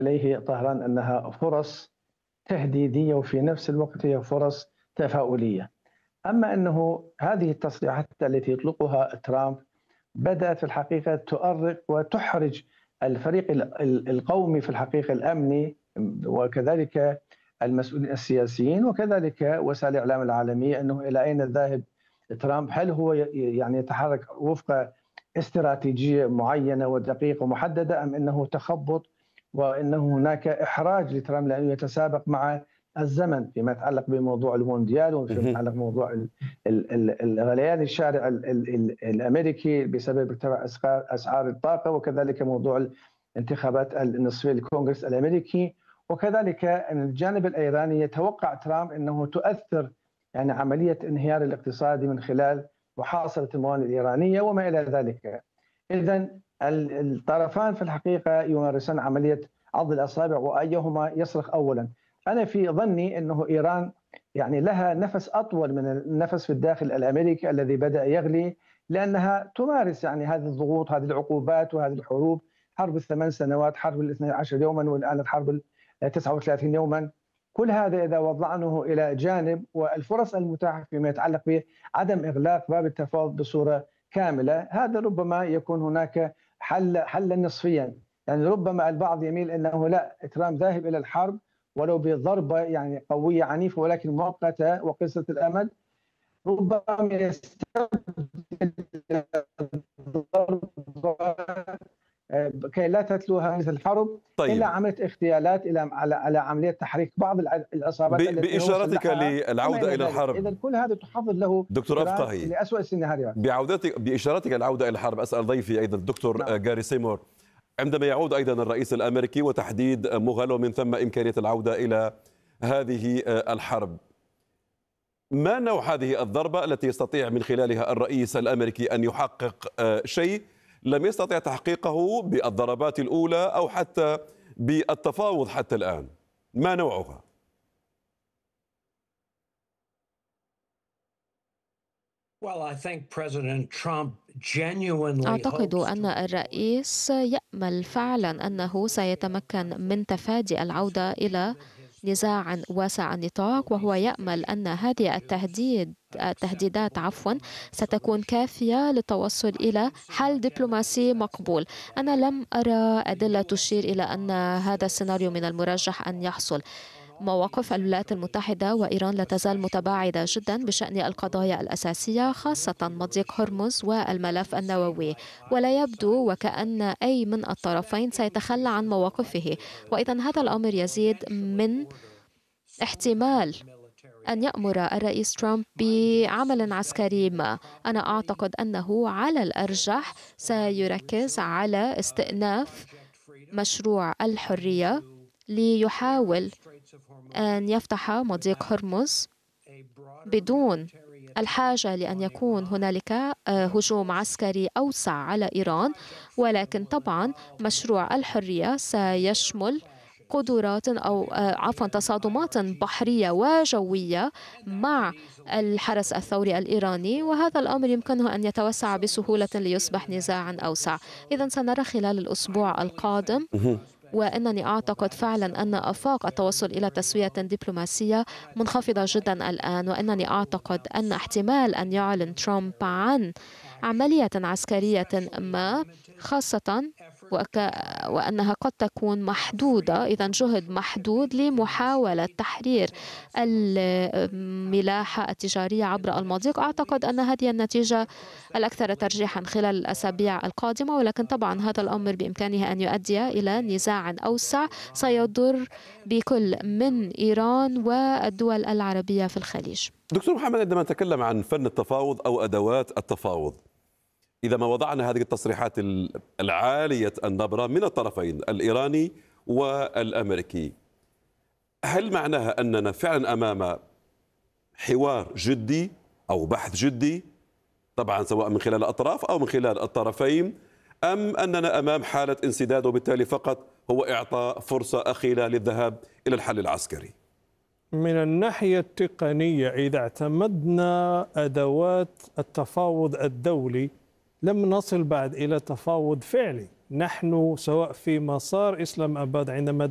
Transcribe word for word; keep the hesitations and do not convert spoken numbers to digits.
إليه طهران أنها فرص تهديدية وفي نفس الوقت هي فرص تفاؤلية. أما أنه هذه التصريحات التي يطلقها ترامب بدأت في الحقيقة تؤرق وتحرج الفريق القومي في الحقيقة الأمني، وكذلك المسؤولين السياسيين، وكذلك وسائل الإعلام العالمية، أنه إلى أين ذاهب ترامب؟ هل هو يعني يتحرك وفق استراتيجية معينة ودقيقة ومحددة، أم أنه تخبط وأنه هناك إحراج لترامب لأنه يتسابق مع الزمن فيما يتعلق بموضوع المونديال وفيما يتعلق بموضوع الغليان الشارع الأمريكي بسبب ارتفاع أسعار الطاقة، وكذلك موضوع الانتخابات النصفية للكونغرس الأمريكي، وكذلك أن الجانب الإيراني يتوقع ترامب أنه تؤثر يعني عملية انهيار الاقتصادي من خلال محاصرة الموانئ الإيرانية وما إلى ذلك. إذن الطرفان في الحقيقة يمارسان عملية عض الأصابع وأيهما يصرخ أولا. أنا في ظني أنه إيران يعني لها نفس أطول من النفس في الداخل الأمريكي الذي بدأ يغلي، لأنها تمارس يعني هذه الضغوط، هذه العقوبات وهذه الحروب، حرب الثمان سنوات، حرب الاثني عشر يوما، والآن الحرب التسعة وثلاثين يوما. كل هذا إذا وضعناه إلى جانب والفرص المتاحة فيما يتعلق بعدم إغلاق باب التفاوض بصورة كاملة، هذا ربما يكون هناك حل حلا نصفيا. يعني ربما البعض يميل أنه لا، ترامب ذاهب إلى الحرب ولو بضربة يعني قوية عنيفة ولكن مؤقتة وقصة الأمد، ربما يستبدل كي لا تتلوها مثل الحرب. طيب. إلا عملية اغتيالات، إلى على على عملية تحريك بعض العصابات التي بإشارتك للعودة إلى الحرب، إذا كل هذا تحضر له دكتور أفقهي لأسوأ السيناريوهات. بعودتك بإشارتك العودة إلى الحرب، أسأل ضيفي أيضا الدكتور نعم. جاري سيمور، عندما يعود أيضا الرئيس الأمريكي وتحديد مغالو ومن ثم إمكانية العودة إلى هذه الحرب، ما نوع هذه الضربة التي يستطيع من خلالها الرئيس الأمريكي أن يحقق شيء لم يستطع تحقيقه بالضربات الأولى أو حتى بالتفاوض حتى الآن؟ ما نوعها؟ أعتقد أن الرئيس يأمل فعلا أنه سيتمكن من تفادي العودة إلى نزاع واسع النطاق، وهو يأمل أن هذه التهديد التهديدات عفوا ستكون كافية للتوصل إلى حل دبلوماسي مقبول. أنا لم أرى أدلة تشير إلى أن هذا السيناريو من المرجح أن يحصل. مواقف الولايات المتحدة وإيران لا تزال متباعدة جدا بشأن القضايا الأساسية، خاصة مضيق هرمز والملف النووي، ولا يبدو وكأن أي من الطرفين سيتخلى عن مواقفه. وإذا هذا الأمر يزيد من احتمال أن يأمر الرئيس ترامب بعمل عسكري ما. أنا أعتقد أنه على الأرجح سيركز على استئناف مشروع الحرية ليحاول أن يفتح مضيق هرمز بدون الحاجة لأن يكون هنالك هجوم عسكري أوسع على إيران، ولكن طبعا مشروع الحرية سيشمل قدرات أو عفوا تصادمات بحرية وجوية مع الحرس الثوري الإيراني، وهذا الأمر يمكنه أن يتوسع بسهولة ليصبح نزاعا أوسع. إذن سنرى خلال الأسبوع القادم، وأنني أعتقد فعلا أن آفاق التوصل إلى تسوية دبلوماسية منخفضة جدا الآن، وأنني أعتقد أن احتمال أن يعلن ترامب عن عملية عسكرية ما، خاصة وك... وأنها قد تكون محدودة، إذا جهد محدود لمحاولة تحرير الملاحة التجارية عبر المضيق. أعتقد أن هذه النتيجة الأكثر ترجيحا خلال الأسابيع القادمة، ولكن طبعا هذا الأمر بإمكانه أن يؤدي إلى نزاع أوسع سيضر بكل من إيران والدول العربية في الخليج. دكتور محمد، عندما نتكلم عن فن التفاوض أو أدوات التفاوض، إذا ما وضعنا هذه التصريحات العالية النبرة من الطرفين الإيراني والأمريكي، هل معناها أننا فعلا أمام حوار جدي أو بحث جدي، طبعا سواء من خلال الأطراف أو من خلال الطرفين، أم أننا أمام حالة انسداد وبالتالي فقط هو إعطاء فرصة أخيرة للذهاب إلى الحل العسكري؟ من الناحية التقنية، إذا اعتمدنا أدوات التفاوض الدولي لم نصل بعد إلى تفاوض فعلي. نحن سواء في مسار إسلام أباد عندما